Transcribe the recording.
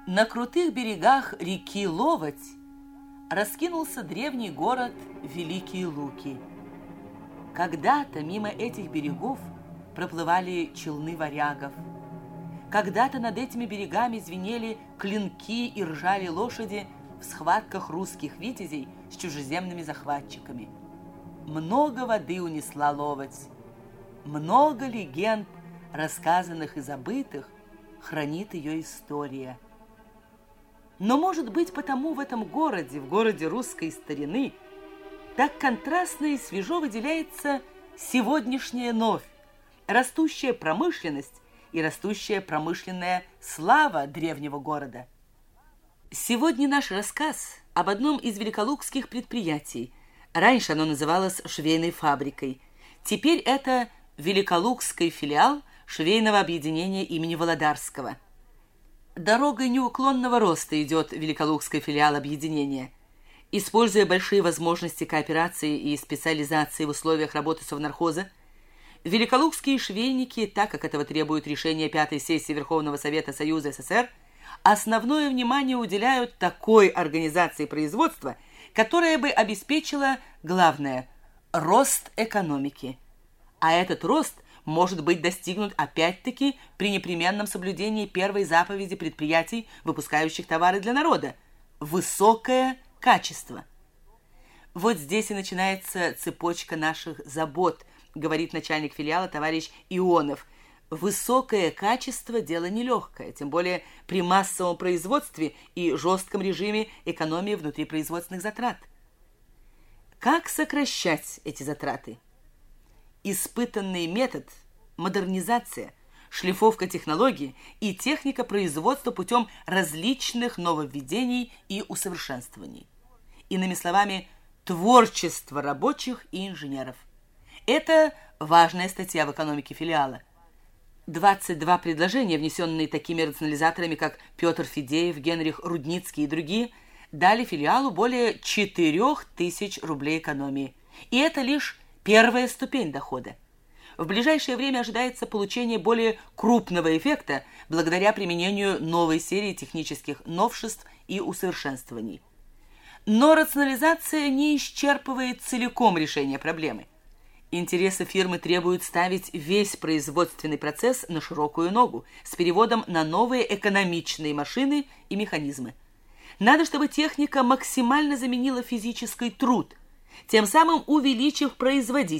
На крутых берегах реки Ловоть раскинулся древний город Великие Луки. Когда-то мимо этих берегов проплывали челны варягов. Когда-то над этими берегами звенели клинки и ржали лошади в схватках русских витязей с чужеземными захватчиками. Много воды унесла Ловоть. Много легенд, рассказанных и забытых, хранит ее история. Но, может быть, потому в этом городе, в городе русской старины, так контрастно и свежо выделяется сегодняшняя новь, растущая промышленность и растущая промышленная слава древнего города. Сегодня наш рассказ об одном из великолукских предприятий. Раньше оно называлось швейной фабрикой. Теперь это великолукский филиал швейного объединения имени Володарского. Дорогой неуклонного роста идет великолукский филиал объединения. Используя большие возможности кооперации и специализации в условиях работы совнархоза, великолукские швейники, так как этого требует решение 5-й сессии Верховного Совета Союза СССР, основное внимание уделяют такой организации производства, которая бы обеспечила, главное, рост экономики. А этот рост может быть достигнут опять-таки при непременном соблюдении первой заповеди предприятий, выпускающих товары для народа – высокое качество. Вот здесь и начинается цепочка наших забот, говорит начальник филиала товарищ Ионов. Высокое качество – дело нелегкое, тем более при массовом производстве и жестком режиме экономии внутрипроизводственных затрат. Как сокращать эти затраты? Испытанный метод, модернизация, шлифовка технологий и техника производства путем различных нововведений и усовершенствований. Иными словами, творчество рабочих и инженеров. Это важная статья в экономике филиала. 22 предложения, внесенные такими рационализаторами, как Петр Федеев, Генрих Рудницкий и другие, дали филиалу более 4000 рублей экономии. И это лишь первая ступень дохода. В ближайшее время ожидается получение более крупного эффекта благодаря применению новой серии технических новшеств и усовершенствований. Но рационализация не исчерпывает целиком решение проблемы. Интересы фирмы требуют ставить весь производственный процесс на широкую ногу с переводом на новые экономичные машины и механизмы. Надо, чтобы техника максимально заменила физический труд, тем самым увеличив производительность.